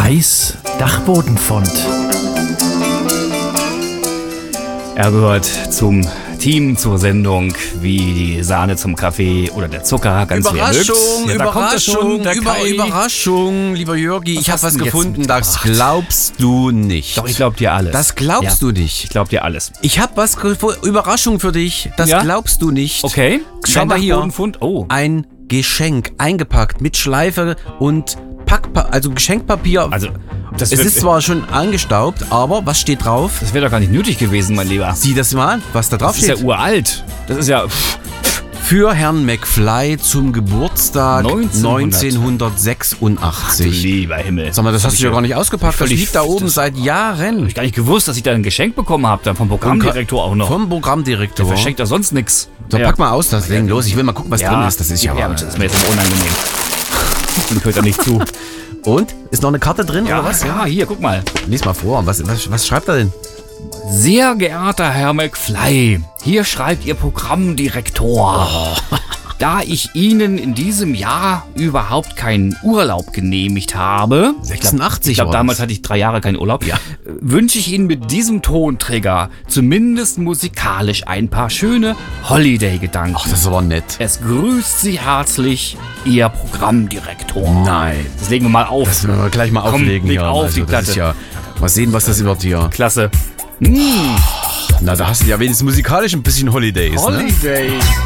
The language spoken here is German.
Weiß Dachbodenfund. Er gehört zum Team, zur Sendung, wie die Sahne zum Kaffee oder der Zucker, ganz Überraschung, lieber Jörgi, ich habe was gefunden, das glaubst du nicht. Doch, ich glaub dir alles. Das glaubst du nicht. Ich glaub dir alles. Ich habe was Überraschung für dich, das glaubst du nicht. Okay. Schau mal hier, Dachbodenfund. Oh. ein Geschenk eingepackt mit Schleife und also Geschenkpapier. Also, es ist zwar schon angestaubt, aber was steht drauf? Das wäre doch gar nicht nötig gewesen, mein Lieber. Sieh das mal an, was da drauf Das steht. ist ja uralt. Das ist ja... Für Herrn McFly zum Geburtstag 1986. Lieber Himmel. Sag mal, das hast du ja gar nicht ausgepackt. Das liegt da oben seit Jahren. Hab ich gar nicht gewusst, dass ich da ein Geschenk bekommen habe, dann vom Programmdirektor auch noch. Vom Programmdirektor. Der verschenkt da sonst nichts. So, pack mal aus das Ding los. Ich will mal gucken, was drin ist. Das ist ja das ist mir jetzt aber unangenehm. Ich höre da nicht zu. Und? Ist noch eine Karte drin oder was? Ja, hier, guck mal. Lies mal vor. Was schreibt er denn? Sehr geehrter Herr McFly, hier schreibt Ihr Programmdirektor. Da ich Ihnen in diesem Jahr überhaupt keinen Urlaub genehmigt habe, 86 ich glaube, damals hatte ich 3 Jahre keinen Urlaub, wünsche ich Ihnen mit diesem Tonträger zumindest musikalisch ein paar schöne Holiday-Gedanken. Ach, das ist aber nett. Es grüßt Sie herzlich, Ihr Programmdirektor. Nein. Das legen wir mal auf. Das müssen wir gleich mal auflegen. Leg auf die das ist Platte. mal sehen, was das wird hier. Klasse. Na, da hast du ja wenigstens musikalisch ein bisschen Holidays. Holiday. Ne?